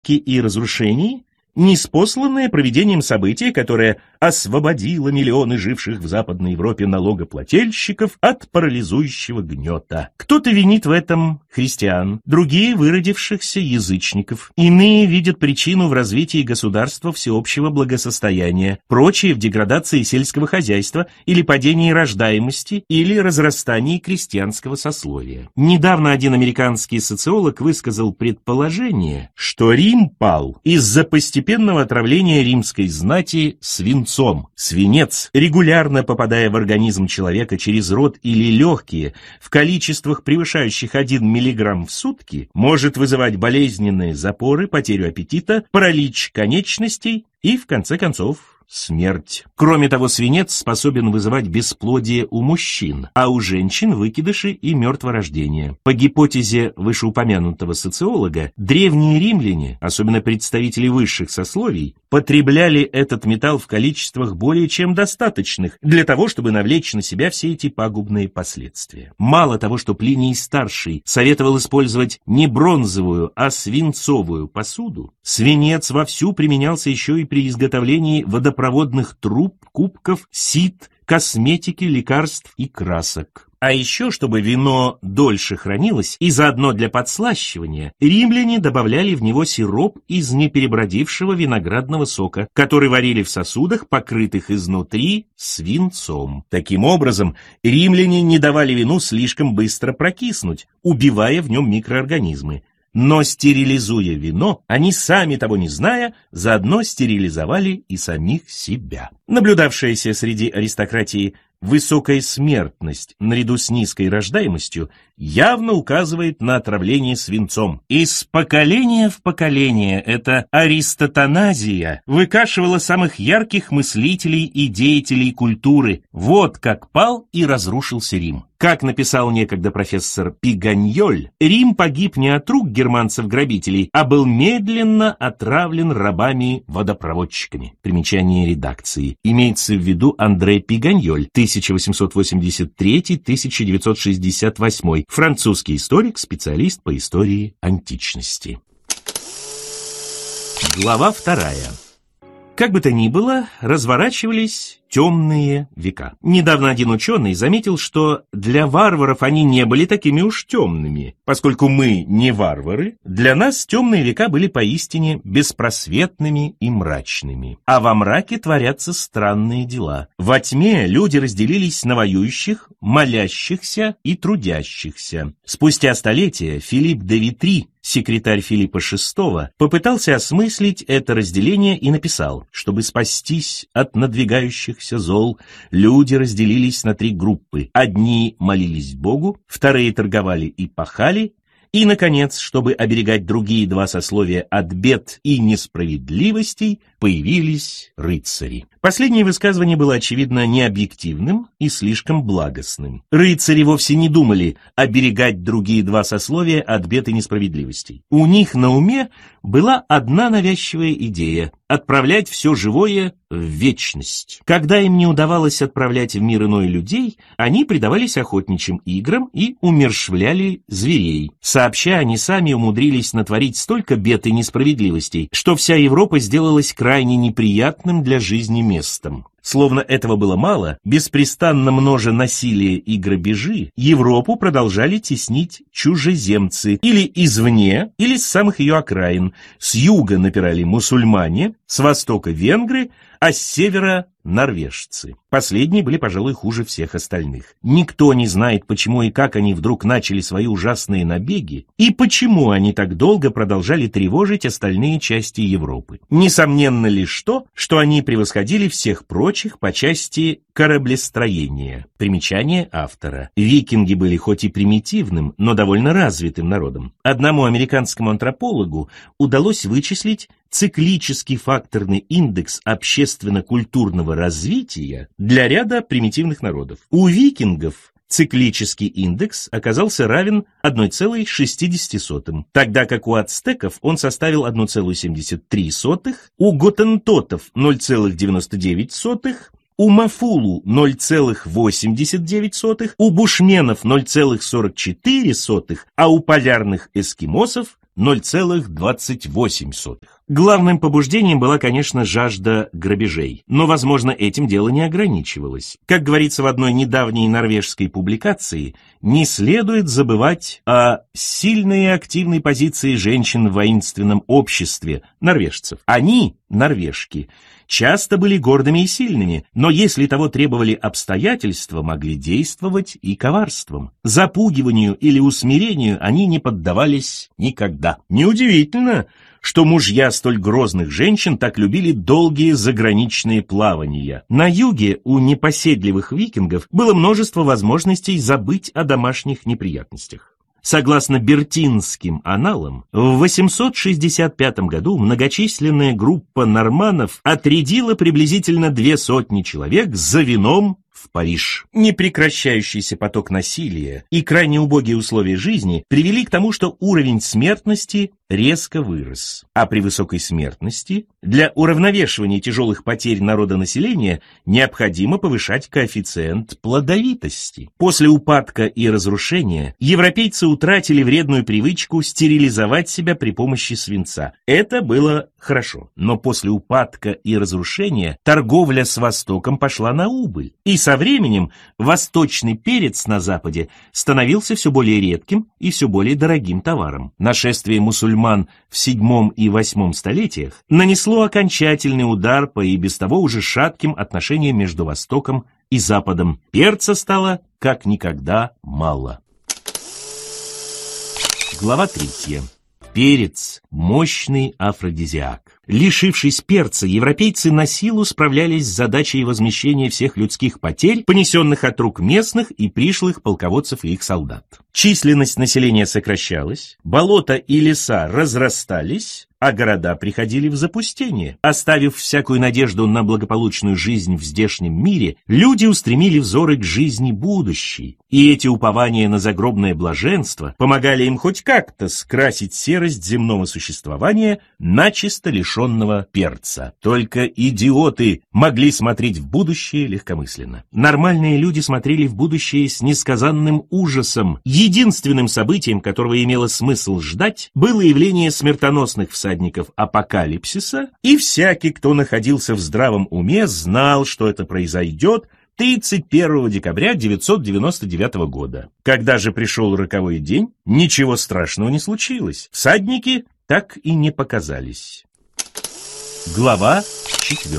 и разрушении, ниспосланное провидением событие, которое освободило миллионы живших в Западной Европе налогоплательщиков от парализующего гнета. Кто-то винит в этом христиан, другие — выродившихся язычников. Иные видят причину в развитии государства всеобщего благосостояния, прочие — в деградации сельского хозяйства или падении рождаемости или разрастании крестьянского сословия. Недавно один американский социолог высказал предположение, что Рим пал из-за постепенного отравления римской знати свинцом. Свинец, регулярно попадая в организм человека через рот или легкие в количествах, превышающих 1 мг в сутки, может вызывать болезненные запоры, потерю аппетита, паралич конечностей и, в конце концов, смерть. Кроме того, свинец способен вызывать бесплодие у мужчин, а у женщин — выкидыши и мертворождение. По гипотезе вышеупомянутого социолога, древние римляне, особенно представители высших сословий, потребляли этот металл в количествах более чем достаточных для того, чтобы навлечь на себя все эти пагубные последствия. Мало того, что Плиний-старший советовал использовать не бронзовую, а свинцовую посуду, свинец вовсю применялся еще и при изготовлении водопроводных труб, кубков, сит, косметики, лекарств и красок. А еще, чтобы вино дольше хранилось, и заодно для подслащивания, римляне добавляли в него сироп из неперебродившего виноградного сока, который варили в сосудах, покрытых изнутри свинцом. Таким образом, римляне не давали вину слишком быстро прокиснуть, убивая в нем микроорганизмы. Но стерилизуя вино, они, сами того не зная, заодно стерилизовали и самих себя. Наблюдавшаяся среди аристократии высокая смертность наряду с низкой рождаемостью явно указывает на отравление свинцом. Из поколения в поколение эта аристотаназия выкашивала самых ярких мыслителей и деятелей культуры. Вот как пал и разрушился Рим. Как написал некогда профессор Пиганьоль, Рим погиб не от рук германцев-грабителей, а был медленно отравлен рабами-водопроводчиками. Примечание редакции. Имеется в виду Андре Пиганьоль, 1883-1968, французский историк, специалист по истории античности. Глава 2. Как бы то ни было, разворачивались темные века. Недавно один ученый заметил, что для варваров они не были такими уж темными. Поскольку мы не варвары, для нас темные века были поистине беспросветными и мрачными. А во мраке творятся странные дела. Во тьме люди разделились на воюющих, молящихся и трудящихся. Спустя столетия Филипп де Витри, секретарь Филиппа VI, попытался осмыслить это разделение и написал: чтобы спастись от надвигающихся зол, люди разделились на 3 группы. Одни молились Богу, вторые торговали и пахали, и, наконец, чтобы оберегать другие 2 сословия от бед и несправедливостей, появились рыцари. Последнее высказывание было, очевидно, необъективным и слишком благостным. Рыцари вовсе не думали оберегать другие 2 сословия от бед и несправедливостей. У них на уме была одна навязчивая идея — отправлять все живое в вечность. Когда им не удавалось отправлять в мир иной людей, они предавались охотничьим играм и умерщвляли зверей. Сообща, они сами умудрились натворить столько бед и несправедливостей, что вся Европа сделалась крайне неприятным для жизни местом. Словно этого было мало, беспрестанно множа насилие и грабежи, Европу продолжали теснить чужеземцы или извне, или с самых ее окраин. С юга напирали мусульмане, с востока венгры, а с севера норвежцы. Последние были, пожалуй, хуже всех остальных. Никто не знает, почему и как они вдруг начали свои ужасные набеги, и почему они так долго продолжали тревожить остальные части Европы. Несомненно лишь то, что они превосходили всех прочих по части кораблестроения. Примечание автора. Викинги были хоть и примитивным, но довольно развитым народом. Одному американскому антропологу удалось вычислить циклический факторный индекс общественно-культурного развития для ряда примитивных народов. У викингов циклический индекс оказался равен 1,60, тогда как у ацтеков он составил 1,73, у готентотов 0,99, у мафулу 0,89, у бушменов 0,44, а у полярных эскимосов 0,28. Главным побуждением была, конечно, жажда грабежей, но, возможно, этим дело не ограничивалось. Как говорится в одной недавней норвежской публикации, не следует забывать о сильной и активной позиции женщин в воинственном обществе норвежцев. Они, норвежки, часто были гордыми и сильными, но если того требовали обстоятельства, могли действовать и коварством. Запугиванию или усмирению они не поддавались никогда. Неудивительно, что мужья столь грозных женщин так любили долгие заграничные плавания. На юге у непоседливых викингов было множество возможностей забыть о домашних неприятностях. Согласно Бертинским аналам, в 865 году многочисленная группа норманнов отрядила приблизительно 200 человек за вином в Париж. Непрекращающийся поток насилия и крайне убогие условия жизни привели к тому, что уровень смертности резко вырос. А при высокой смертности для уравновешивания тяжелых потерь народонаселения необходимо повышать коэффициент плодовитости. После упадка и разрушения европейцы утратили вредную привычку стерилизовать себя при помощи свинца. Это было хорошо, но после упадка и разрушения торговля с Востоком пошла на убыль. И со временем восточный перец на Западе становился все более редким и все более дорогим товаром. Нашествие мусульман в VII и VIII столетиях нанесло окончательный удар по и без того уже шатким отношениям между Востоком и Западом. Перца стало как никогда мало. Глава 3. Перец – мощный афродизиак. Лишившись перца, европейцы на силу справлялись с задачей возмещения всех людских потерь, понесенных от рук местных и пришлых полководцев и их солдат. Численность населения сокращалась, болота и леса разрастались, а города приходили в запустение. Оставив всякую надежду на благополучную жизнь в здешнем мире, люди устремили взоры к жизни будущей, и эти упования на загробное блаженство помогали им хоть как-то скрасить серость земного существования, начисто лишенного перца. Только идиоты могли смотреть в будущее легкомысленно. Нормальные люди смотрели в будущее с несказанным ужасом. Единственным событием, которого имело смысл ждать, было явление смертоносных всадников апокалипсиса, и всякий, кто находился в здравом уме, знал, что это произойдет 31 декабря 999 года. Когда же пришел роковой день, ничего страшного не случилось. Всадники так и не показались. Глава 4.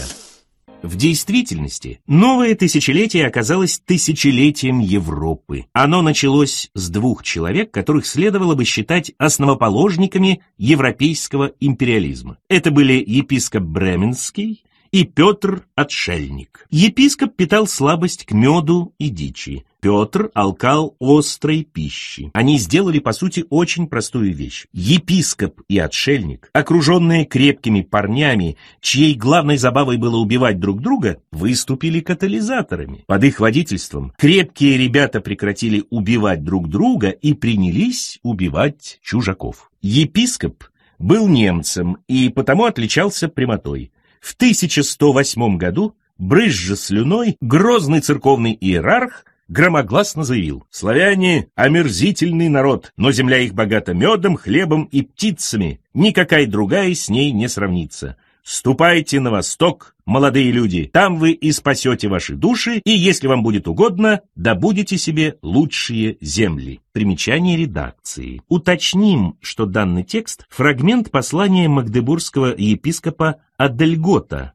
В действительности, новое тысячелетие оказалось тысячелетием Европы. Оно началось с двух человек, которых следовало бы считать основоположниками европейского империализма. Это были епископ Бременский и Петр Отшельник. Епископ питал слабость к меду и дичи. Петр алкал острой пищи. Они сделали, по сути, очень простую вещь. Епископ и отшельник, окруженные крепкими парнями, чьей главной забавой было убивать друг друга, выступили катализаторами. Под их водительством крепкие ребята прекратили убивать друг друга и принялись убивать чужаков. Епископ был немцем и потому отличался прямотой. В 1108 году, брызжа слюной, грозный церковный иерарх громогласно заявил: «Славяне – омерзительный народ, но земля их богата медом, хлебом и птицами, никакая другая с ней не сравнится. Ступайте на восток, молодые люди, там вы и спасете ваши души, и, если вам будет угодно, добудете себе лучшие земли». Примечание редакции. Уточним, что данный текст – фрагмент послания магдебургского епископа Адельгольта,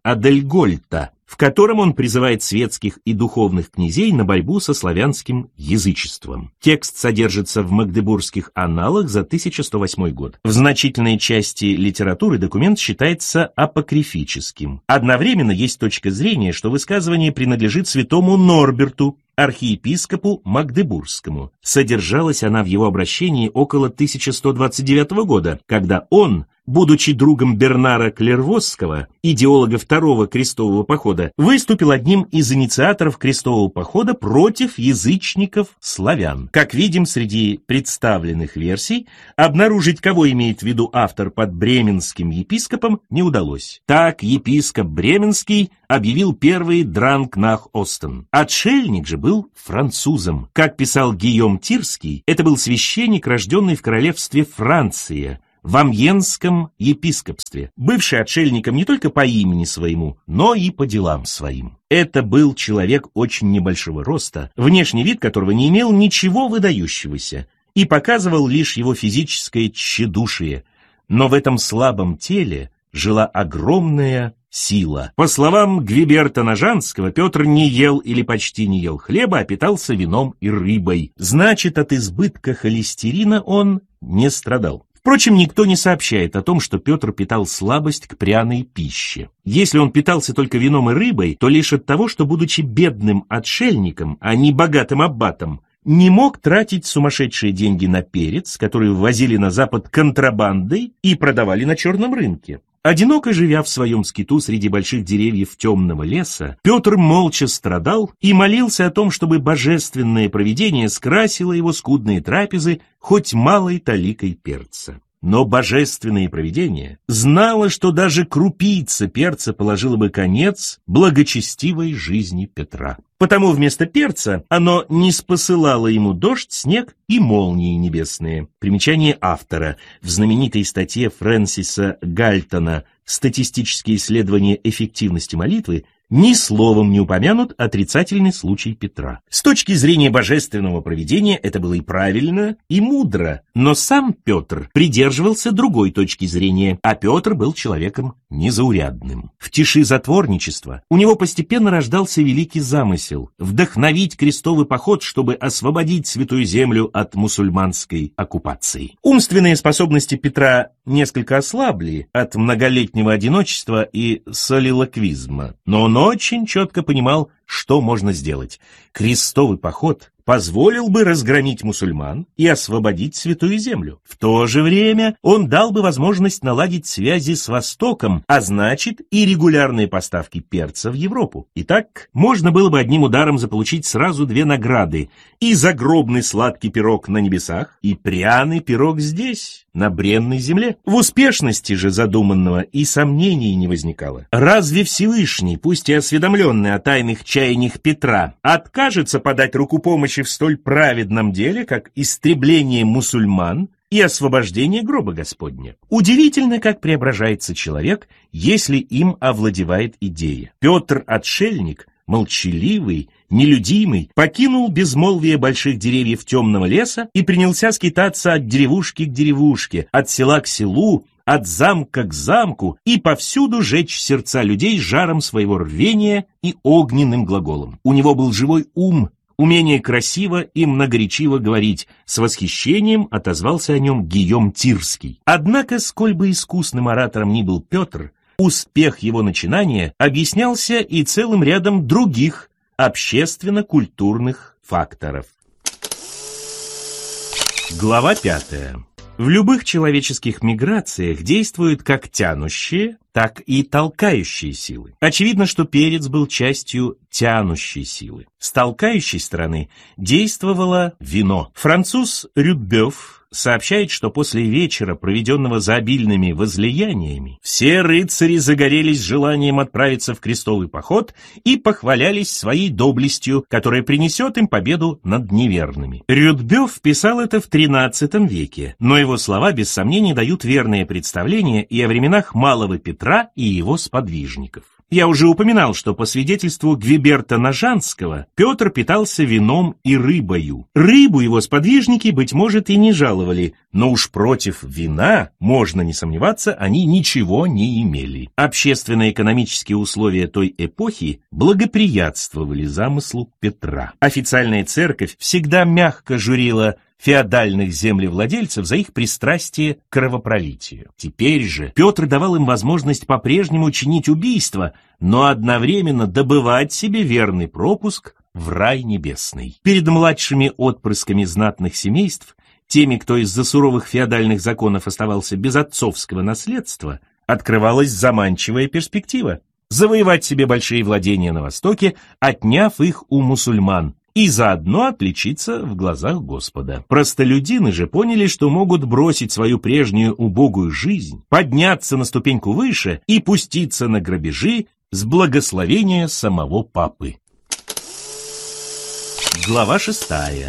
в котором он призывает светских и духовных князей на борьбу со славянским язычеством. Текст содержится в Магдебургских аналах за 1108 год. В значительной части литературы документ считается апокрифическим. Одновременно есть точка зрения, что высказывание принадлежит святому Норберту, архиепископу Магдебургскому. Содержалась она в его обращении около 1129 года, когда он, будучи другом Бернара Клервосского, идеолога Второго крестового похода, выступил одним из инициаторов крестового похода против язычников-славян. Как видим, среди представленных версий обнаружить, кого имеет в виду автор под бременским епископом, не удалось. Так епископ Бременский объявил первый Дранг нах Остен. Отшельник же был французом. Как писал Гийом Тирский, это был священник, рожденный в королевстве Франция, в Амьенском епископстве, бывший отшельником не только по имени своему, но и по делам своим. Это был человек очень небольшого роста, внешний вид которого не имел ничего выдающегося и показывал лишь его физическое тщедушие, но в этом слабом теле жила огромная сила. По словам Гвиберта Нажанского, Петр не ел или почти не ел хлеба, а питался вином и рыбой. Значит, от избытка холестерина он не страдал. Впрочем, никто не сообщает о том, что Петр питал слабость к пряной пище. Если он питался только вином и рыбой, то лишь от того, что, будучи бедным отшельником, а не богатым аббатом, не мог тратить сумасшедшие деньги на перец, который ввозили на Запад контрабандой и продавали на черном рынке. Одиноко живя в своем скиту среди больших деревьев темного леса, Петр молча страдал и молился о том, чтобы божественное провидение скрасило его скудные трапезы хоть малой таликой перца. Но божественное провидение знало, что даже крупица перца положила бы конец благочестивой жизни Петра. Потому вместо перца оно ниспосылало ему дождь, снег и молнии небесные. Примечание автора. В знаменитой статье Фрэнсиса Гальтона «Статистические исследования эффективности молитвы» ни словом не упомянут отрицательный случай Петра. С точки зрения божественного провидения это было и правильно, и мудро, но сам Петр придерживался другой точки зрения, а Петр был человеком незаурядным. В тиши затворничества у него постепенно рождался великий замысел – вдохновить крестовый поход, чтобы освободить Святую Землю от мусульманской оккупации. Умственные способности Петра несколько ослабли от многолетнего одиночества и солилоквизма, но он очень четко понимал, что можно сделать. Крестовый поход позволил бы разгромить мусульман и освободить Святую Землю. В то же время он дал бы возможность наладить связи с Востоком, а значит и регулярные поставки перца в Европу. Итак, можно было бы одним ударом заполучить сразу две награды: и загробный сладкий пирог на небесах, и пряный пирог здесь, на бренной земле. В успешности же задуманного и сомнений не возникало. Разве Всевышний, пусть и осведомленный о тайных чаяниях Петра, откажется подать руку помощи в столь праведном деле, как истребление мусульман и освобождение гроба Господня? Удивительно, как преображается человек, если им овладевает идея. Петр-отшельник, молчаливый, нелюдимый, покинул безмолвие больших деревьев темного леса и принялся скитаться от деревушки к деревушке, от села к селу, от замка к замку и повсюду жечь сердца людей жаром своего рвения и огненным глаголом. У него был живой ум, умение красиво и многоречиво говорить. С восхищением отозвался о нем Гийом Тирский. Однако, сколь бы искусным оратором ни был Петр, успех его начинания объяснялся и целым рядом других общественно-культурных факторов. Глава 5. В любых человеческих миграциях действуют как тянущие, так и толкающие силы. Очевидно, что перец был частью тянущей силы. С толкающей стороны действовало вино. Француз Рюдбёв сообщает, что после вечера, проведенного за обильными возлияниями, все рыцари загорелись желанием отправиться в крестовый поход и похвалялись своей доблестью, которая принесет им победу над неверными. Рюдбёв писал это в XIII веке, но его слова без сомнения дают верное представление и о временах Малого Петра и его сподвижников. Я уже упоминал, что по свидетельству Гвиберта Нажанского Петр питался вином и рыбою. Рыбу его сподвижники, быть может, и не жаловали, но уж против вина, можно не сомневаться, они ничего не имели. Общественно-экономические условия той эпохи благоприятствовали замыслу Петра. Официальная церковь всегда мягко журила феодальных землевладельцев за их пристрастие к кровопролитию. Теперь же Петр давал им возможность по-прежнему чинить убийства, но одновременно добывать себе верный пропуск в рай небесный. Перед младшими отпрысками знатных семейств, теми, кто из-за суровых феодальных законов оставался без отцовского наследства, открывалась заманчивая перспектива – завоевать себе большие владения на Востоке, отняв их у мусульман, и заодно отличиться в глазах Господа. Простолюдины же поняли, что могут бросить свою прежнюю убогую жизнь, подняться на ступеньку выше и пуститься на грабежи с благословения самого папы. Глава 6.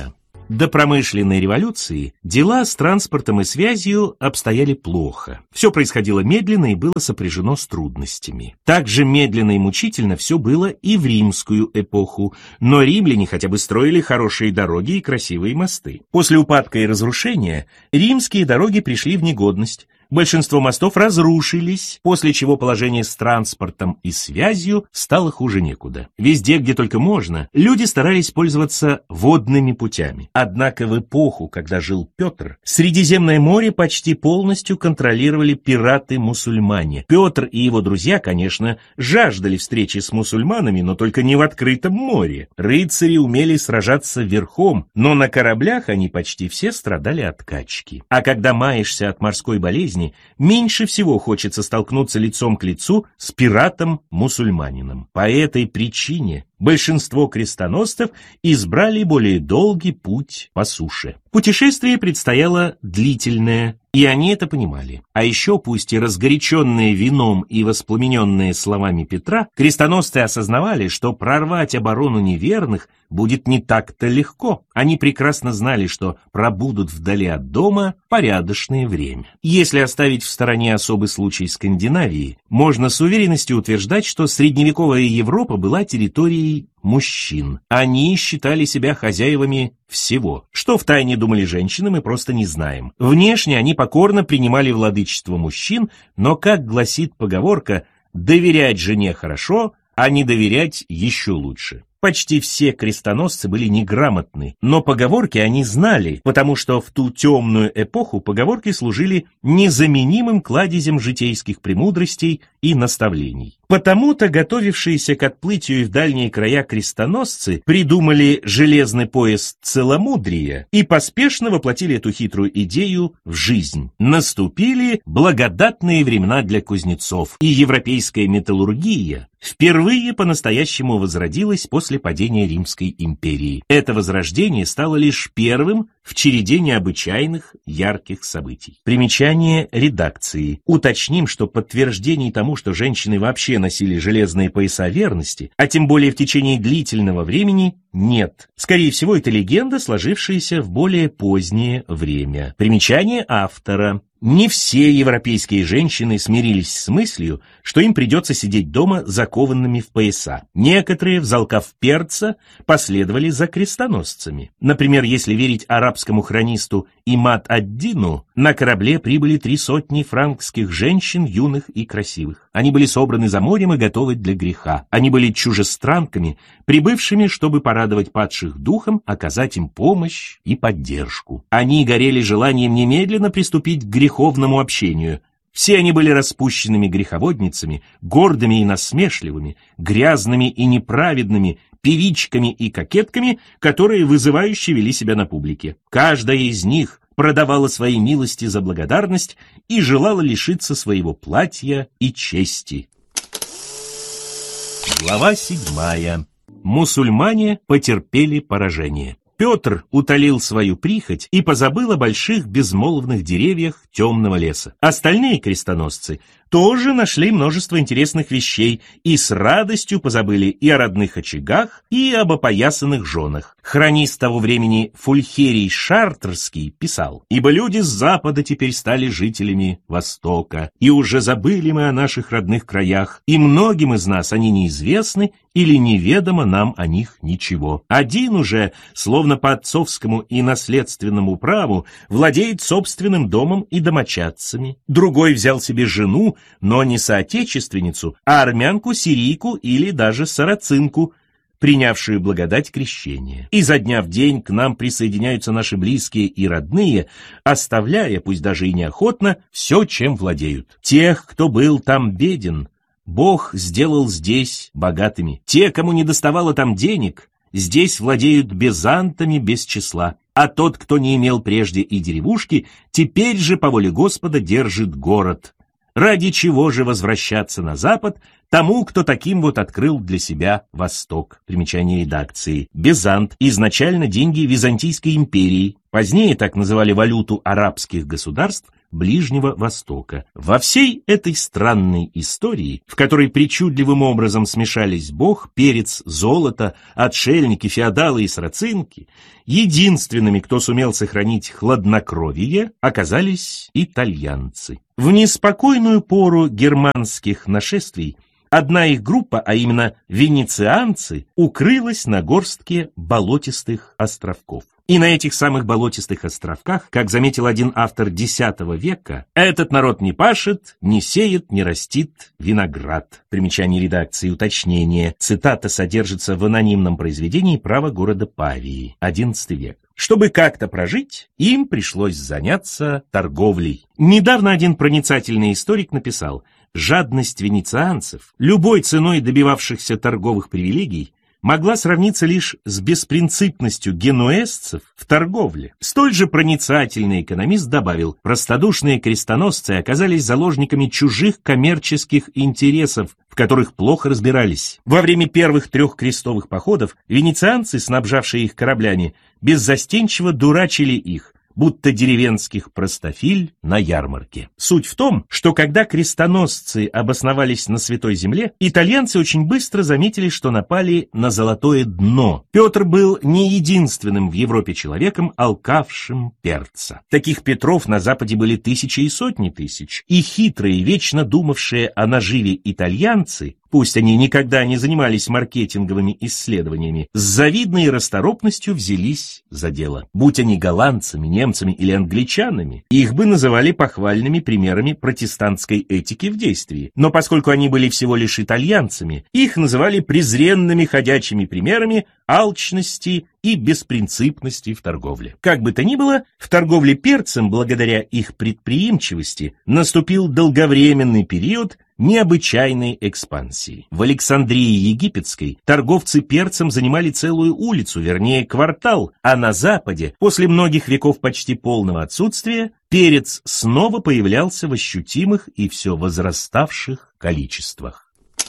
До промышленной революции дела с транспортом и связью обстояли плохо. Все происходило медленно и было сопряжено с трудностями. Также медленно и мучительно все было и в римскую эпоху, но римляне хотя бы строили хорошие дороги и красивые мосты. После упадка и разрушения римские дороги пришли в негодность. Большинство мостов разрушились, после чего положение с транспортом и связью стало хуже некуда. Везде, где только можно, люди старались пользоваться водными путями. Однако в эпоху, когда жил Петр, Средиземное море почти полностью контролировали пираты-мусульмане. Петр и его друзья, конечно, жаждали встречи с мусульманами, но только не в открытом море. Рыцари умели сражаться верхом, но на кораблях они почти все страдали от качки. А когда маешься от морской болезни, меньше всего хочется столкнуться лицом к лицу с пиратом-мусульманином. По этой причине большинство крестоносцев избрали более долгий путь по суше. Путешествие предстояло длительное, и они это понимали. А еще, пусть и разгоряченные вином и воспламененные словами Петра, крестоносцы осознавали, что прорвать оборону неверных будет не так-то легко. Они прекрасно знали, что пробудут вдали от дома порядочное время. Если оставить в стороне особый случай Скандинавии, можно с уверенностью утверждать, что средневековая Европа была территорией мужчин. Они считали себя хозяевами всего. Что втайне думали женщины, мы просто не знаем. Внешне они покорно принимали владычество мужчин, но, как гласит поговорка, доверять жене хорошо, а не доверять еще лучше. Почти все крестоносцы были неграмотны, но поговорки они знали, потому что в ту темную эпоху поговорки служили незаменимым кладезем житейских премудростей и наставлений. Потому-то готовившиеся к отплытию в дальние края крестоносцы придумали железный пояс целомудрия и поспешно воплотили эту хитрую идею в жизнь. Наступили благодатные времена для кузнецов, и европейская металлургия впервые по-настоящему возродилась после падения Римской империи. Это возрождение стало лишь первым в череде необычайных ярких событий. Примечание редакции. Уточним, что подтверждений тому, что женщины вообще носили железные пояса верности, а тем более в течение длительного времени, нет. Скорее всего, это легенда, сложившаяся в более позднее время. Примечание автора. Не все европейские женщины смирились с мыслью, что им придется сидеть дома закованными в пояса. Некоторые, взалкав перца, последовали за крестоносцами. Например, если верить арабскому хронисту Имад ад-Дину, на корабле прибыли 300 франкских женщин, юных и красивых. Они были собраны за морем и готовы для греха. Они были чужестранками, прибывшими, чтобы порадовать падших духом, оказать им помощь и поддержку. Они горели желанием немедленно приступить к греховному общению. Все они были распущенными греховодницами, гордыми и насмешливыми, грязными и неправедными, певичками и кокетками, которые вызывающе вели себя на публике. Каждая из них продавала свои милости за благодарность и желала лишиться своего платья и чести. Глава 7. Мусульмане потерпели поражение. Петр утолил свою прихоть и позабыл о больших безмолвных деревьях темного леса. Остальные крестоносцы тоже нашли множество интересных вещей и с радостью позабыли и о родных очагах, и об опоясанных женах. Хронист того времени Фульхерий Шартрский писал: «Ибо люди с запада теперь стали жителями Востока, и уже забыли мы о наших родных краях, и многим из нас они неизвестны или неведомо нам о них ничего. Один уже, словно по отцовскому и наследственному праву, владеет собственным домом и домочадцами. Другой взял себе жену, но не соотечественницу, а армянку, сирийку или даже сарацинку, принявшую благодать крещения. Изо дня в день к нам присоединяются наши близкие и родные, оставляя, пусть даже и неохотно, все, чем владеют. Тех, кто был там беден, Бог сделал здесь богатыми. Те, кому не доставало там денег, здесь владеют безантами без числа. А тот, кто не имел прежде и деревушки, теперь же по воле Господа держит город. Ради чего же возвращаться на запад тому, кто таким вот открыл для себя Восток?» Примечание редакции. Безант — изначально деньги Византийской империи. Позднее так называли валюту арабских государств, Ближнего Востока. Во всей этой странной истории, в которой причудливым образом смешались бог, перец, золото, отшельники, феодалы и сарацинки, единственными, кто сумел сохранить хладнокровие, оказались итальянцы. В неспокойную пору германских нашествий одна их группа, а именно венецианцы, укрылась на горстке болотистых островков. И на этих самых болотистых островках, как заметил один автор X века, этот народ не пашет, не сеет, не растит виноград. Примечание редакции, уточнение. Цитата содержится в анонимном произведении «Право города Павии», XI век. Чтобы как-то прожить, им пришлось заняться торговлей. Недавно один проницательный историк написал: жадность венецианцев, любой ценой добивавшихся торговых привилегий, могла сравниться лишь с беспринципностью генуэзцев в торговле. Столь же проницательный экономист добавил: простодушные крестоносцы оказались заложниками чужих коммерческих интересов, в которых плохо разбирались. Во время первых 3 крестовых походов венецианцы, снабжавшие их кораблями, беззастенчиво дурачили их, будто деревенских простофиль на ярмарке. Суть в том, что когда крестоносцы обосновались на Святой Земле, итальянцы очень быстро заметили, что напали на золотое дно. Петр был не единственным в Европе человеком, алкавшим перца. Таких Петров на Западе были тысячи и сотни тысяч, и хитрые, вечно думавшие о наживе итальянцы, пусть они никогда не занимались маркетинговыми исследованиями, с завидной расторопностью взялись за дело. Будь они голландцами, немцами или англичанами, их бы называли похвальными примерами протестантской этики в действии. Но поскольку они были всего лишь итальянцами, их называли презренными ходячими примерами алчности и беспринципности в торговле. Как бы то ни было, в торговле перцем, благодаря их предприимчивости, наступил долговременный период необычайной экспансии. В Александрии Египетской торговцы перцем занимали целую улицу, вернее квартал, а на Западе, после многих веков почти полного отсутствия, перец снова появлялся в ощутимых и все возраставших количествах.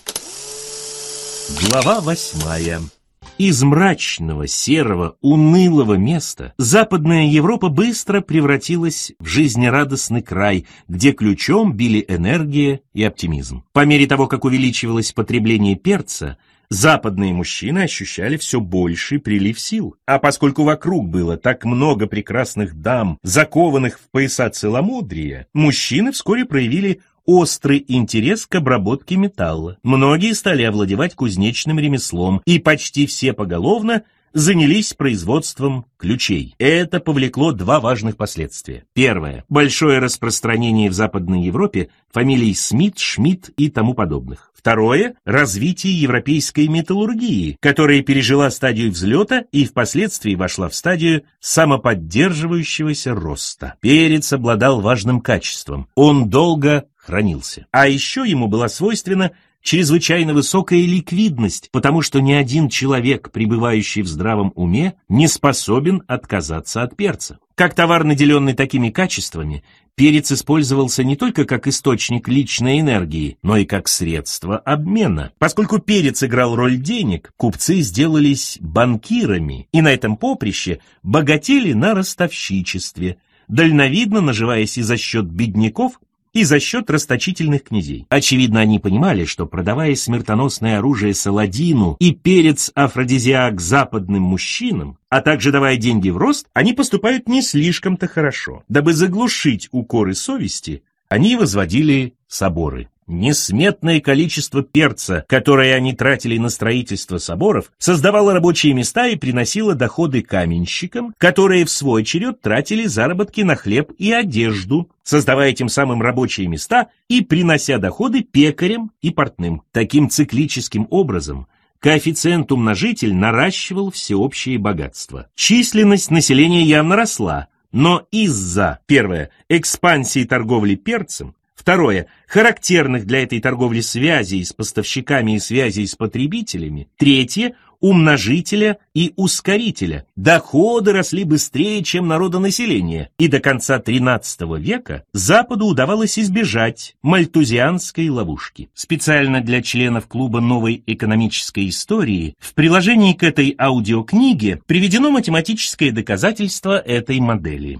Глава 8. Из мрачного, серого, унылого места Западная Европа быстро превратилась в жизнерадостный край, где ключом били энергия и оптимизм. По мере того, как увеличивалось потребление перца, западные мужчины ощущали все больший прилив сил. А поскольку вокруг было так много прекрасных дам, закованных в пояса целомудрия, мужчины вскоре проявили острый интерес к обработке металла. Многие стали овладевать кузнечным ремеслом, и почти все поголовно занялись производством ключей. Это повлекло 2 важных последствия. Первое. Большое распространение в Западной Европе фамилий Смит, Шмидт и тому подобных. Второе. Развитие европейской металлургии, которая пережила стадию взлета и впоследствии вошла в стадию самоподдерживающегося роста. Перец обладал важным качеством. Он долго хранился. А еще ему была свойственна чрезвычайно высокая ликвидность, потому что ни один человек, пребывающий в здравом уме, не способен отказаться от перца. Как товар, наделенный такими качествами, перец использовался не только как источник личной энергии, но и как средство обмена. Поскольку перец играл роль денег, купцы сделались банкирами и на этом поприще богатели на ростовщичестве, дальновидно наживаясь и за счет бедняков, и за счет расточительных князей. Очевидно, они понимали, что, продавая смертоносное оружие Саладину и перец-афродизиак западным мужчинам, а также давая деньги в рост, они поступают не слишком-то хорошо. Дабы заглушить укоры совести, они возводили соборы. Несметное количество перца, которое они тратили на строительство соборов, создавало рабочие места и приносило доходы каменщикам, которые в свой черед тратили заработки на хлеб и одежду, создавая тем самым рабочие места и принося доходы пекарям и портным. Таким циклическим образом коэффициент-умножитель наращивал всеобщее богатство. Численность населения явно росла, но из-за, первое, экспансии торговли перцем, второе, характерных для этой торговли связей с поставщиками и связей с потребителями, третье, умножителя и ускорителя. Доходы росли быстрее, чем народонаселение, и до конца XIII века Западу удавалось избежать мальтузианской ловушки. Специально для членов клуба новой экономической истории в приложении к этой аудиокниге приведено математическое доказательство этой модели.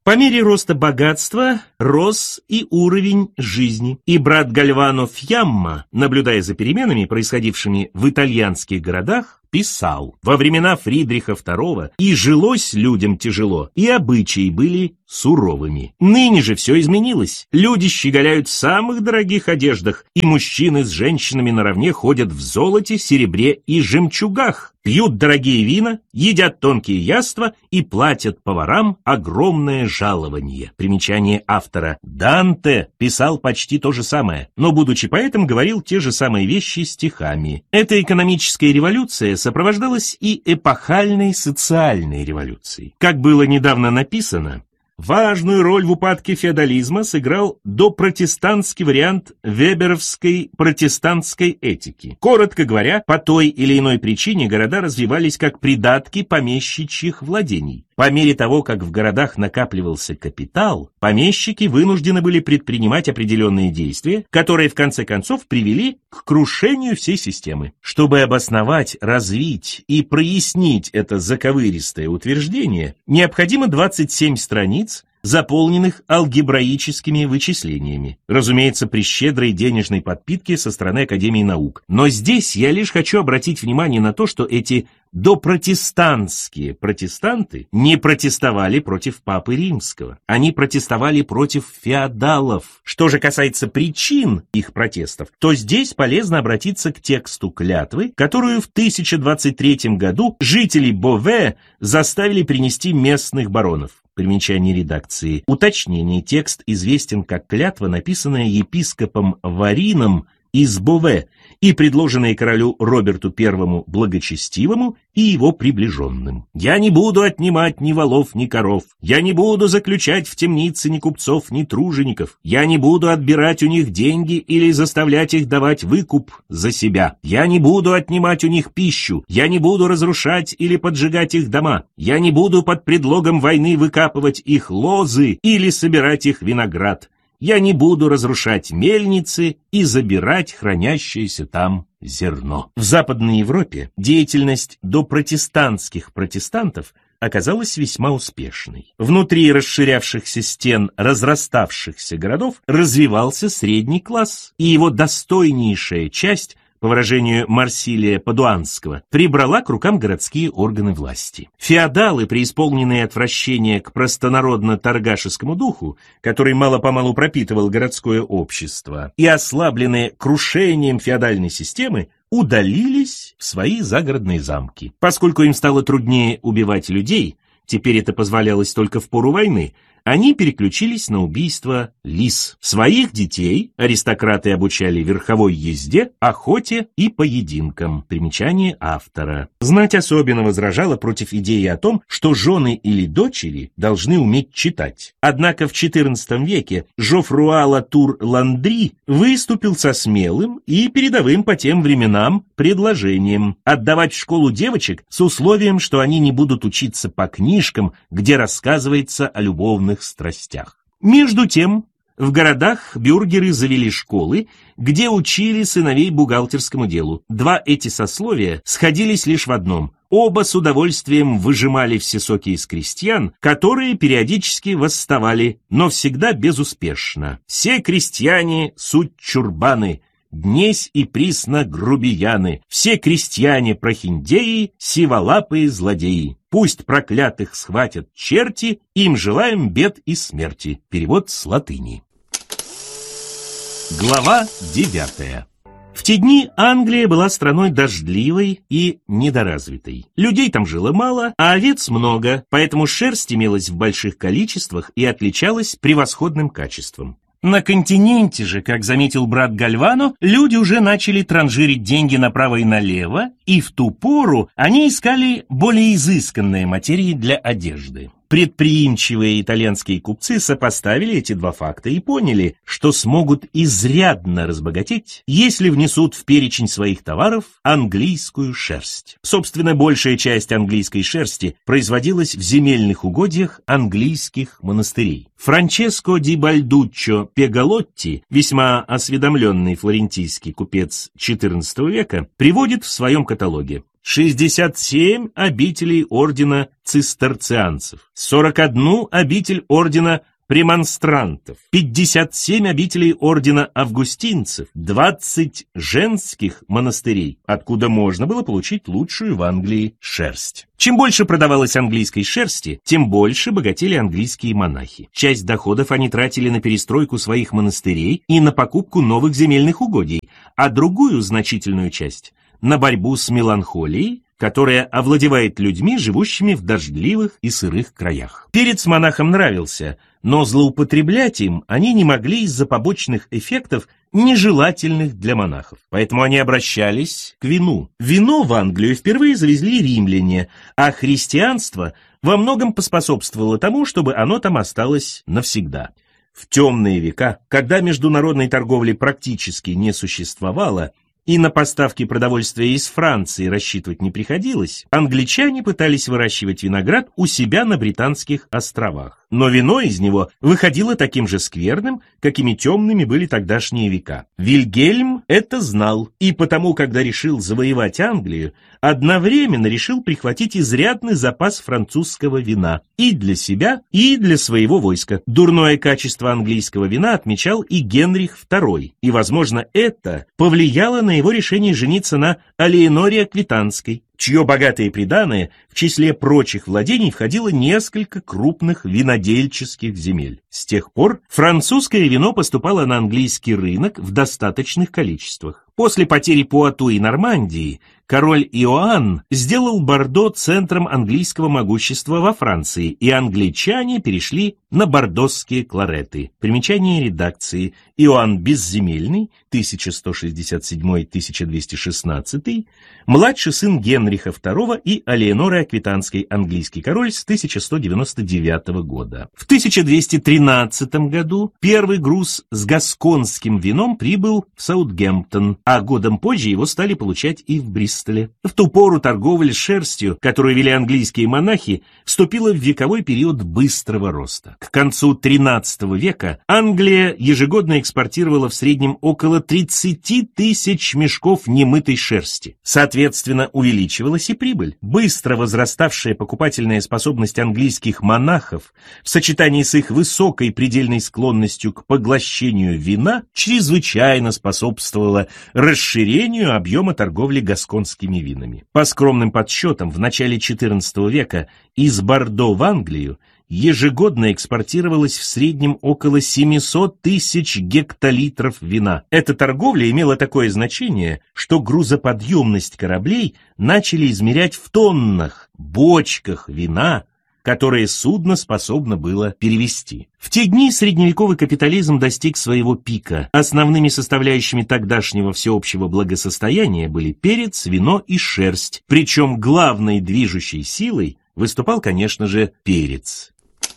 По мере роста богатства рос и уровень жизни. И брат Гальвано Фьямма, наблюдая за переменами, происходившими в итальянских городах, писал: во времена Фридриха II и жилось людям тяжело, и обычаи были суровыми. Ныне же все изменилось. Люди щеголяют в самых дорогих одеждах, и мужчины с женщинами наравне ходят в золоте, серебре и жемчугах, пьют дорогие вина, едят тонкие яства и платят поварам огромное жалование. Примечание автора. Данте писал почти то же самое, но, будучи поэтом, говорил те же самые вещи стихами. Эта экономическая революция сопровождалась и эпохальной социальной революцией. Как было недавно написано, важную роль в упадке феодализма сыграл допротестантский вариант веберовской протестантской этики. Коротко говоря, по той или иной причине города развивались как придатки помещичьих владений. По мере того, как в городах накапливался капитал, помещики вынуждены были предпринимать определенные действия, которые в конце концов привели к крушению всей системы. Чтобы обосновать, развить и прояснить это заковыристое утверждение, необходимо 27 страниц, заполненных алгебраическими вычислениями, разумеется, при щедрой денежной подпитке со стороны Академии наук. Но здесь я лишь хочу обратить внимание на то, что эти допротестантские протестанты не протестовали против Папы Римского, они протестовали против феодалов. Что же касается причин их протестов, то здесь полезно обратиться к тексту клятвы, которую в 1023 году жители Бове заставили принести местных баронов. Примечание редакции. Уточнение: текст известен как клятва, написанная епископом Варином из Бове и предложенная королю Роберту I Благочестивому и его приближенным. «Я не буду отнимать ни волов, ни коров. Я не буду заключать в темнице ни купцов, ни тружеников. Я не буду отбирать у них деньги или заставлять их давать выкуп за себя. Я не буду отнимать у них пищу. Я не буду разрушать или поджигать их дома. Я не буду под предлогом войны выкапывать их лозы или собирать их виноград. Я не буду разрушать мельницы и забирать хранящееся там зерно». В Западной Европе деятельность допротестантских протестантов оказалась весьма успешной. Внутри расширявшихся стен разраставшихся городов развивался средний класс, и его достойнейшая часть, по выражению Марсилия Падуанского, прибрала к рукам городские органы власти. Феодалы, преисполненные отвращения к простонародно-торгашескому духу, который мало-помалу пропитывал городское общество, и ослабленные крушением феодальной системы, удалились в свои загородные замки. Поскольку им стало труднее убивать людей, теперь это позволялось только в пору войны, они переключились на убийство лис. Своих детей аристократы обучали верховой езде, охоте и поединкам. Примечание автора. Знать особенно возражала против идеи о том, что жены или дочери должны уметь читать. Однако в XIV веке Жофруа Латур-Ландри выступил со смелым и передовым по тем временам предложением отдавать в школу девочек с условием, что они не будут учиться по книжкам, где рассказывается о любовных страстях. Между тем, в городах бюргеры завели школы, где учили сыновей бухгалтерскому делу. Два эти сословия сходились лишь в одном: оба с удовольствием выжимали все соки из крестьян, которые периодически восставали, но всегда безуспешно. «Все крестьяне суть чурбаны, днесь и присно грубияны, все крестьяне прохиндеи, сиволапые злодеи. Пусть проклятых схватят черти, им желаем бед и смерти». Перевод с латыни. Глава 9. В те дни Англия была страной дождливой и недоразвитой. Людей там жило мало, а овец много, поэтому шерсть имелась в больших количествах и отличалась превосходным качеством. На континенте же, как заметил брат Гальвано, люди уже начали транжирить деньги направо и налево, и в ту пору они искали более изысканные материи для одежды. Предприимчивые итальянские купцы сопоставили эти два факта и поняли, что смогут изрядно разбогатеть, если внесут в перечень своих товаров английскую шерсть. Собственно, большая часть английской шерсти производилась в земельных угодьях английских монастырей. Франческо ди Бальдуччо Пегалотти, весьма осведомленный флорентийский купец XIV века, приводит в своем каталоге: 67 обителей ордена цистерцианцев, 41 обитель ордена премонстрантов, 57 обителей ордена августинцев, 20 женских монастырей, откуда можно было получить лучшую в Англии шерсть. Чем больше продавалось английской шерсти, тем больше богатели английские монахи. Часть доходов они тратили на перестройку своих монастырей и на покупку новых земельных угодий, а другую значительную часть – на борьбу с меланхолией, которая овладевает людьми, живущими в дождливых и сырых краях. Перец монахам нравился, но злоупотреблять им они не могли из-за побочных эффектов, нежелательных для монахов. Поэтому они обращались к вину. Вино в Англию впервые завезли римляне, а христианство во многом поспособствовало тому, чтобы оно там осталось навсегда. В темные века, когда международной торговли практически не существовало, и на поставки продовольствия из Франции рассчитывать не приходилось, англичане пытались выращивать виноград у себя на Британских островах. Но вино из него выходило таким же скверным, какими темными были тогдашние века. Вильгельм это знал, и потому, когда решил завоевать Англию, одновременно решил прихватить изрядный запас французского вина и для себя, и для своего войска. Дурное качество английского вина отмечал и Генрих II, и, возможно, это повлияло на его решение жениться на Алеоноре Аквитанской, чье богатое приданое в числе прочих владений входило несколько крупных винодельческих земель. С тех пор французское вино поступало на английский рынок в достаточных количествах. После потери Пуату и Нормандии король Иоанн сделал Бордо центром английского могущества во Франции, и англичане перешли на бордосские клареты. Примечание редакции: Иоанн Безземельный, 1167-1216, младший сын Генриха II и Алеоноры Аквитанской, английский король с 1199 года. В 1213 году первый груз с гасконским вином прибыл в Саутгемптон, а годом позже его стали получать и в Бристоле. В ту пору торговля шерстью, которую вели английские монахи, вступила в вековой период быстрого роста. К концу XIII века Англия ежегодно экспортировала в среднем около 30 тысяч мешков немытой шерсти. Соответственно, увеличивалась и прибыль. Быстро возраставшая покупательная способность английских монахов в сочетании с их высокой предельной склонностью к поглощению вина чрезвычайно способствовала расширению объема торговли гасконскими винами. По скромным подсчетам, в начале XIV века из Бордо в Англию ежегодно экспортировалось в среднем около 700 тысяч гектолитров вина. Эта торговля имела такое значение, что грузоподъемность кораблей начали измерять в тоннах, бочках вина, которые судно способно было перевезти. В те дни средневековый капитализм достиг своего пика. Основными составляющими тогдашнего всеобщего благосостояния были перец, вино и шерсть, причем главной движущей силой выступал, конечно же, перец.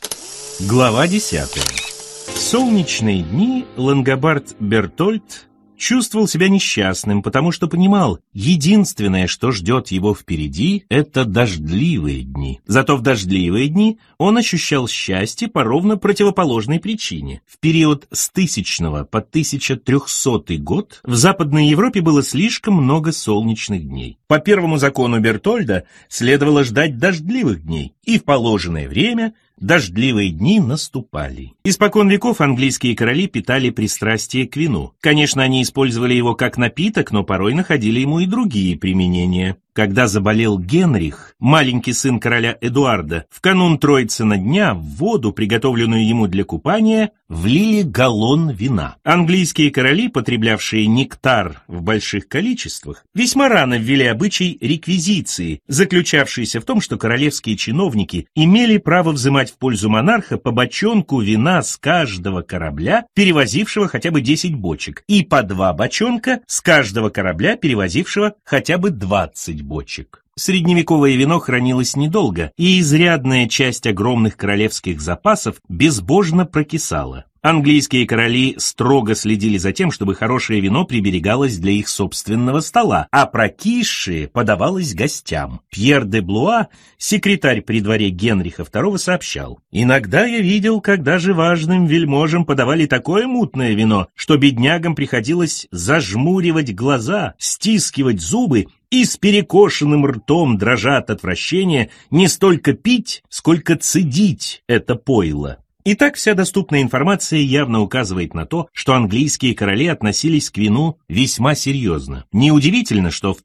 Глава 10. В солнечные дни Лангобард Бертольд чувствовал себя несчастным, потому что понимал, единственное, что ждет его впереди, это дождливые дни. Зато в дождливые дни он ощущал счастье по ровно противоположной причине. В период с 1000 по 1300 год в Западной Европе было слишком много солнечных дней. По первому закону Бертольда следовало ждать дождливых дней, и в положенное время дождливые дни наступали. Испокон веков английские короли питали пристрастие к вину. Конечно, они использовали его как напиток, но порой находили ему и другие применения. Когда заболел Генрих, маленький сын короля Эдуарда, в канун Троицына дня в воду, приготовленную ему для купания, влили галлон вина. Английские короли, потреблявшие нектар в больших количествах, весьма рано ввели обычай реквизиции, заключавшийся в том, что королевские чиновники имели право взимать в пользу монарха по бочонку вина с каждого корабля, перевозившего хотя бы 10 бочек, и по 2 бочонка с каждого корабля, перевозившего хотя бы 20 бочек. Средневековое вино хранилось недолго, и изрядная часть огромных королевских запасов безбожно прокисала. Английские короли строго следили за тем, чтобы хорошее вино приберегалось для их собственного стола, а прокисшее подавалось гостям. Пьер де Блуа, секретарь при дворе Генриха II, сообщал: «Иногда я видел, как даже важным вельможам подавали такое мутное вино, что беднягам приходилось зажмуривать глаза, стискивать зубы и с перекошенным ртом, дрожа от отвращения, не столько пить, сколько цедить это пойло». Итак, вся доступная информация явно указывает на то, что английские короли относились к вину весьма серьезно. Неудивительно, что в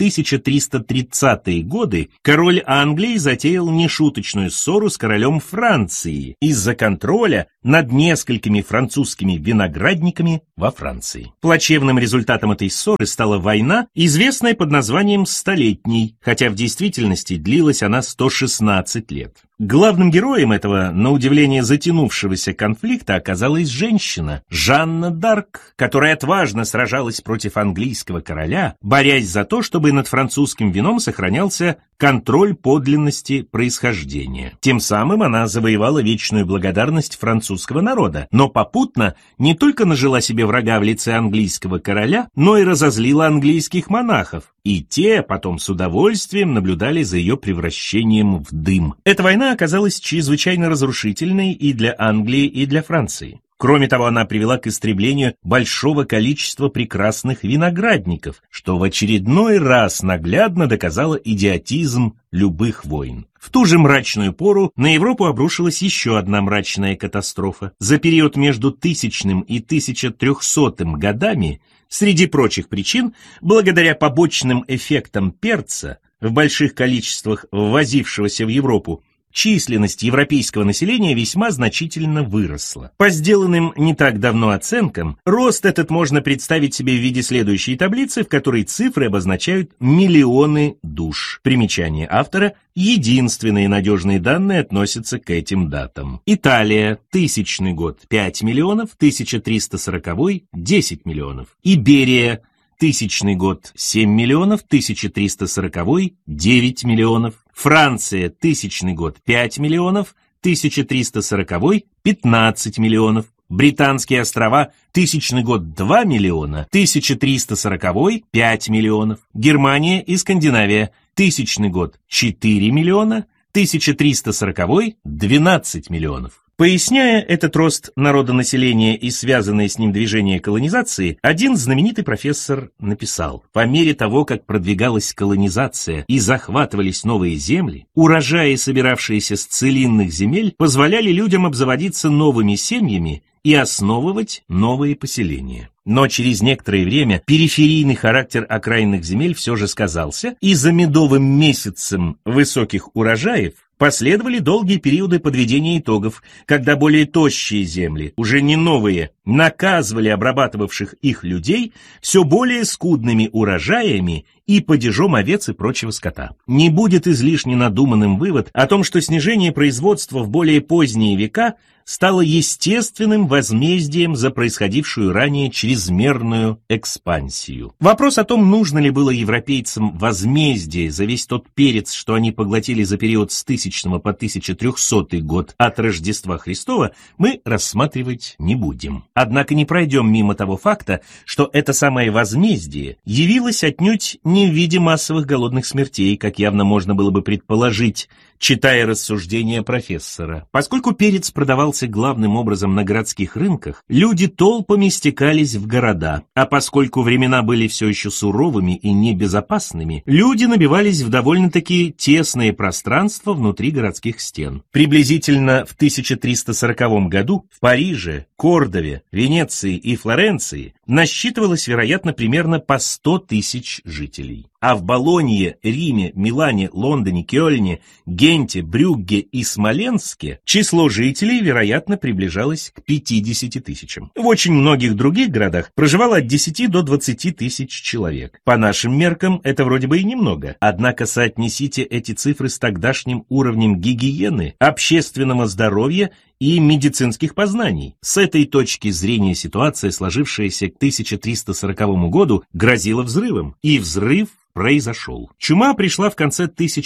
1330-е годы король Англии затеял нешуточную ссору с королем Франции из-за контроля над несколькими французскими виноградниками во Франции. Плачевным результатом этой ссоры стала война, известная под названием Столетней, хотя в действительности длилась она 116 лет. Главным героем этого, на удивление затянувшегося конфликта, оказалась женщина, Жанна д'Арк, которая отважно сражалась против английского короля, борясь за то, чтобы над французским вином сохранялся контроль подлинности происхождения. Тем самым она завоевала вечную благодарность французского народа, но попутно не только нажила себе врага в лице английского короля, но и разозлила английских монахов, и те потом с удовольствием наблюдали за ее превращением в дым. Эта война оказалась чрезвычайно разрушительной и для Англии, и для Франции. Кроме того, она привела к истреблению большого количества прекрасных виноградников, что в очередной раз наглядно доказало идиотизм любых войн. В ту же мрачную пору на Европу обрушилась еще одна мрачная катастрофа. За период между 1000 и 1300 годами, среди прочих причин, благодаря побочным эффектам перца, в больших количествах ввозившегося в Европу, численность европейского населения весьма значительно выросла. По сделанным не так давно оценкам, рост этот можно представить себе в виде следующей таблицы, в которой цифры обозначают миллионы душ. Примечание автора: единственные надежные данные относятся к этим датам. Италия, 1000 год – 5 миллионов, 1340 – 10 миллионов. Иберия, 1000 год – 7 миллионов, 1340 – 9 миллионов. Франция, 1000 год – 5 миллионов, 1340 – 15 миллионов. Британские острова, 1000 год – 2 миллиона, 1340 – 5 миллионов. Германия и Скандинавия, 1000 год – 4 миллиона, 1340 – 12 миллионов. Поясняя этот рост народонаселения и связанное с ним движение колонизации, один знаменитый профессор написал: по мере того, как продвигалась колонизация и захватывались новые земли, урожаи, собиравшиеся с целинных земель, позволяли людям обзаводиться новыми семьями и основывать новые поселения. Но через некоторое время периферийный характер окраинных земель все же сказался, и за медовым месяцем высоких урожаев последовали долгие периоды подведения итогов, когда более тощие земли, уже не новые, наказывали обрабатывавших их людей все более скудными урожаями и падежом овец и прочего скота. Не будет излишне надуманным вывод о том, что снижение производства в более поздние века стало естественным возмездием за происходившую ранее чрезмерную экспансию. Вопрос о том, нужно ли было европейцам возмездие за весь тот перец, что они поглотили за период с 1000 по 1300 год от Рождества Христова, мы рассматривать не будем. Однако не пройдем мимо того факта, что это самое возмездие явилось отнюдь не в виде массовых голодных смертей, как явно можно было бы предположить, читая рассуждения профессора. Поскольку перец продавался главным образом на городских рынках, люди толпами стекались в города, а поскольку времена были все еще суровыми и небезопасными, люди набивались в довольно-таки тесные пространства внутри городских стен. Приблизительно в 1340 году в Париже, Кордове, Венеции и Флоренции насчитывалось, вероятно, примерно по 100 тысяч жителей. А в Болонье, Риме, Милане, Лондоне, Кёльне, Генте, Брюгге и Смоленске число жителей, вероятно, приближалось к 50 тысячам. В очень многих других городах проживало от 10 до 20 тысяч человек. По нашим меркам это вроде бы и немного. Однако соотнесите эти цифры с тогдашним уровнем гигиены, общественного здоровья и медицинских познаний. С этой точки зрения ситуация, сложившаяся к 1340 году, грозила взрывом, и взрыв произошел. Чума пришла в конце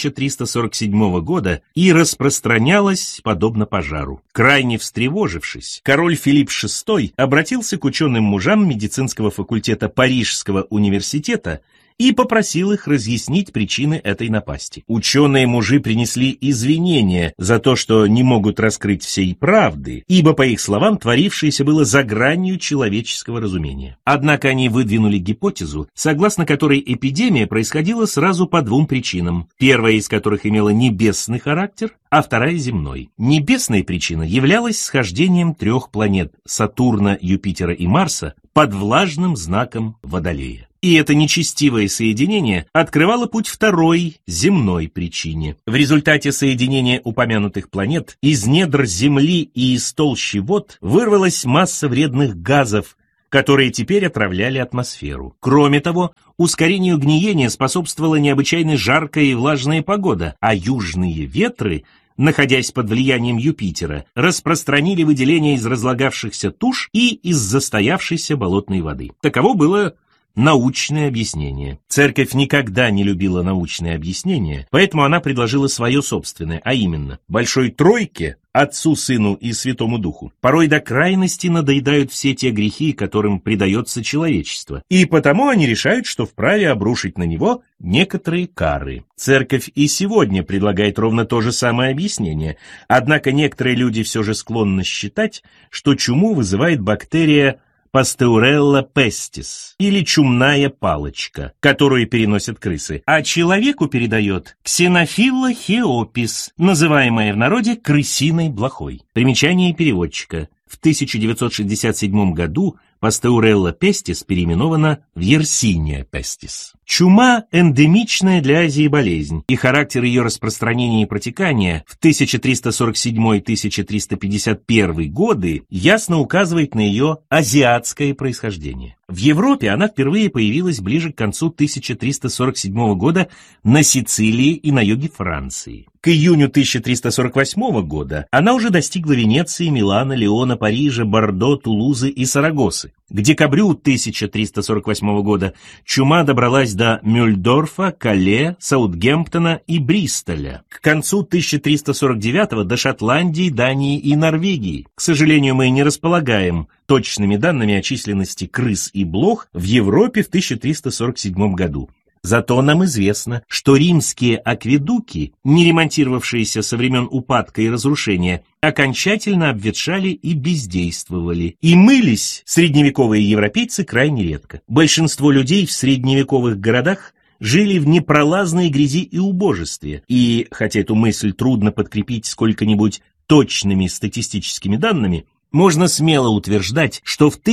1347 года и распространялась подобно пожару. Крайне встревожившись, король Филипп VI обратился к ученым мужам медицинского факультета Парижского университета и попросил их разъяснить причины этой напасти. Ученые-мужи принесли извинения за то, что не могут раскрыть всей правды, ибо, по их словам, творившееся было за гранью человеческого разумения. Однако они выдвинули гипотезу, согласно которой эпидемия происходила сразу по двум причинам, первая из которых имела небесный характер, а вторая — земной. Небесная причина являлась схождением трех планет — Сатурна, Юпитера и Марса — под влажным знаком Водолея. И это нечестивое соединение открывало путь второй, земной причине. В результате соединения упомянутых планет из недр Земли и из толщи вод вырвалась масса вредных газов, которые теперь отравляли атмосферу. Кроме того, ускорению гниения способствовала необычайно жаркая и влажная погода, а южные ветры, находясь под влиянием Юпитера, распространили выделения из разлагавшихся туш и из застоявшейся болотной воды. Таково было научное объяснение. Церковь никогда не любила научные объяснения, поэтому она предложила свое собственное, а именно: Большой Тройке, Отцу, Сыну и Святому Духу, порой до крайности надоедают все те грехи, которым предается человечество, и потому они решают, что вправе обрушить на него некоторые кары. Церковь и сегодня предлагает ровно то же самое объяснение, однако некоторые люди все же склонны считать, что чуму вызывает бактерия Пастеурелла пестис, или чумная палочка, которую переносят крысы, а человеку передает Ксенофилла хеопис, называемая в народе крысиной блохой. Примечание переводчика. В 1967 году Пастеурелла пестис переименована в Yersinia pestis. Чума – эндемичная для Азии болезнь, и характер ее распространения и протекания в 1347-1351 годы ясно указывает на ее азиатское происхождение. В Европе она впервые появилась ближе к концу 1347 года на Сицилии и на юге Франции. К июню 1348 года она уже достигла Венеции, Милана, Леона, Парижа, Бордо, Тулузы и Сарагосы. К декабрю 1348 года чума добралась до Мюльдорфа, Кале, Саутгемптона и Бристоля. К концу 1349 до Шотландии, Дании и Норвегии. К сожалению, мы не располагаем точными данными о численности крыс и блох в Европе в 1347 году. Зато нам известно, что римские акведуки, не ремонтировавшиеся со времен упадка и разрушения, окончательно обветшали и бездействовали. И мылись средневековые европейцы крайне редко. Большинство людей в средневековых городах жили в непролазной грязи и убожестве. И, хотя эту мысль трудно подкрепить сколько-нибудь точными статистическими данными, можно смело утверждать, что в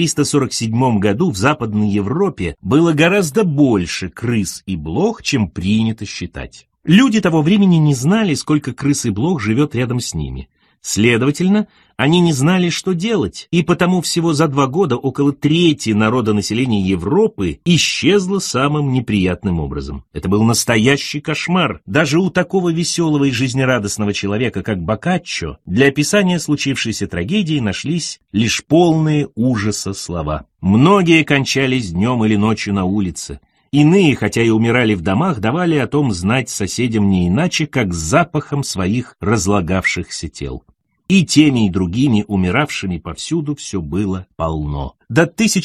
1347 году в Западной Европе было гораздо больше крыс и блох, чем принято считать. Люди того времени не знали, сколько крыс и блох живет рядом с ними. Следовательно, они не знали, что делать, и потому всего за 2 года около трети народонаселения Европы исчезло самым неприятным образом. Это был настоящий кошмар. Даже у такого веселого и жизнерадостного человека, как Боккаччо, для описания случившейся трагедии нашлись лишь полные ужаса слова. Многие кончались днем или ночью на улице. Иные, хотя и умирали в домах, давали о том знать соседям не иначе, как запахом своих разлагавшихся тел. И теми, и другими умиравшими повсюду все было полно. До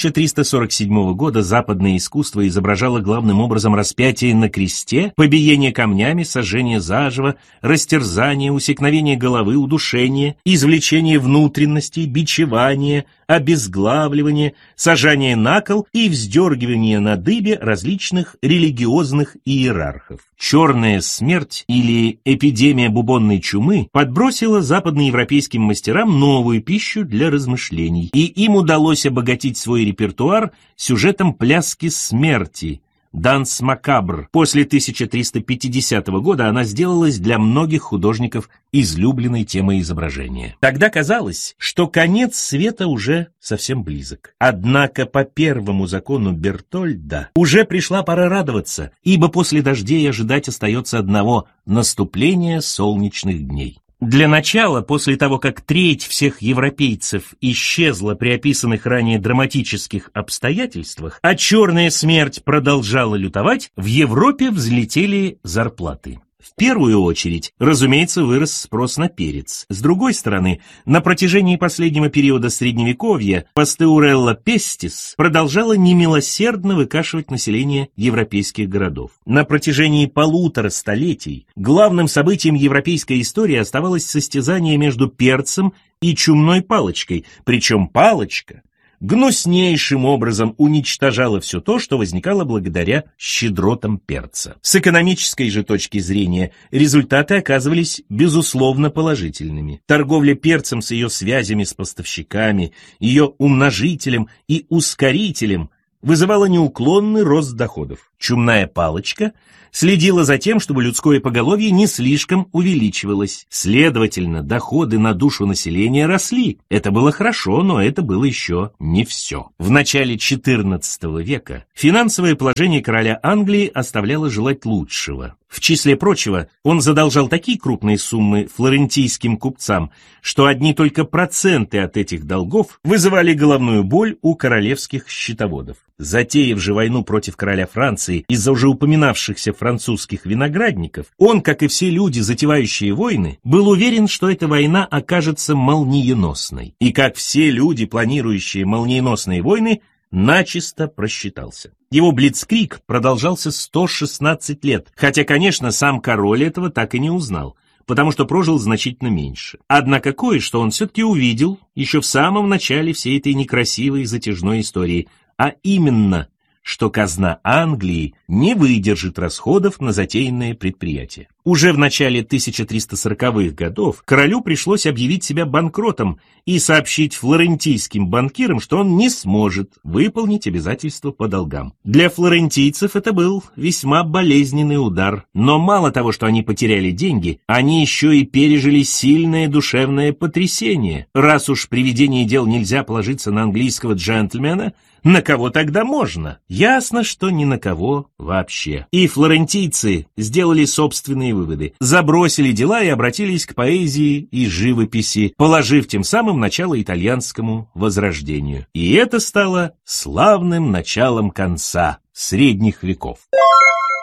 1347 года западное искусство изображало главным образом распятие на кресте, побиение камнями, сожжение заживо, растерзание, усекновение головы, удушение, извлечение внутренностей, бичевание, обезглавливание, сажание на кол и вздергивание на дыбе различных религиозных иерархов. Черная смерть или эпидемия бубонной чумы подбросила западноевропейским мастерам новую пищу для размышлений, и им удалось обогатить свой репертуар сюжетом пляски смерти «Данс макабр». После 1350 года она сделалась для многих художников излюбленной темой изображения. Тогда казалось, что конец света уже совсем близок. Однако по первому закону Бертольда уже пришла пора радоваться, ибо после дождей ожидать остается одного — наступления солнечных дней. Для начала, после того, как треть всех европейцев исчезла при описанных ранее драматических обстоятельствах, а черная смерть продолжала лютовать, в Европе взлетели зарплаты. В первую очередь, разумеется, вырос спрос на перец. С другой стороны, на протяжении последнего периода Средневековья Пастеурелла пестис продолжала немилосердно выкашивать население европейских городов. На протяжении 1,5 столетий главным событием европейской истории оставалось состязание между перцем и чумной палочкой, причем палочка гнуснейшим образом уничтожала все то, что возникало благодаря щедротам перца. С экономической же точки зрения результаты оказывались безусловно положительными. Торговля перцем с ее связями с поставщиками, ее умножителем и ускорителем вызывала неуклонный рост доходов. Чумная палочка следила за тем, чтобы людское поголовье не слишком увеличивалось. Следовательно, доходы на душу населения росли. Это было хорошо, но это было еще не все. В начале XIV века финансовое положение короля Англии оставляло желать лучшего. В числе прочего, он задолжал такие крупные суммы флорентийским купцам, что одни только проценты от этих долгов вызывали головную боль у королевских счетоводов. Затеяв же войну против короля Франции из-за уже упоминавшихся французских виноградников, он, как и все люди, затевающие войны, был уверен, что эта война окажется молниеносной. И как все люди, планирующие молниеносные войны, начисто просчитался. Его блицкриг продолжался 116 лет, хотя, конечно, сам король этого так и не узнал, потому что прожил значительно меньше. Однако кое-что он все-таки увидел еще в самом начале всей этой некрасивой и затяжной истории, а именно, что казна Англии не выдержит расходов на затеянное предприятие. Уже в начале 1340-х годов королю пришлось объявить себя банкротом и сообщить флорентийским банкирам, что он не сможет выполнить обязательства по долгам. Для флорентийцев это был весьма болезненный удар, но мало того, что они потеряли деньги, они еще и пережили сильное душевное потрясение. Раз уж при ведении дел нельзя положиться на английского джентльмена, на кого тогда можно? Ясно, что ни на кого вообще. И флорентийцы сделали собственные выводы, забросили дела и обратились к поэзии и живописи, положив тем самым начало итальянскому возрождению. И это стало славным началом конца средних веков.